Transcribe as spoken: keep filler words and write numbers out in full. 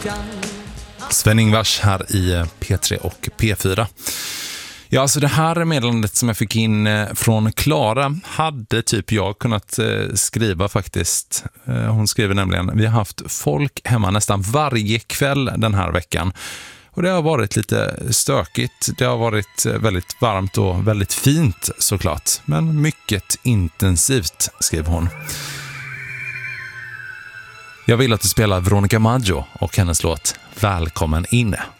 Sven-Ingvars här i P tre och P fyra. Ja, alltså det här meddelandet som jag fick in från Klara hade typ jag kunnat skriva faktiskt. Hon skriver nämligen: vi har haft folk hemma nästan varje kväll den här veckan. Och det har varit lite stökigt. Det har varit väldigt varmt och väldigt fint såklart. Men mycket intensivt, skriver hon. Jag vill att du spelar Veronica Maggio och hennes låt Välkommen in.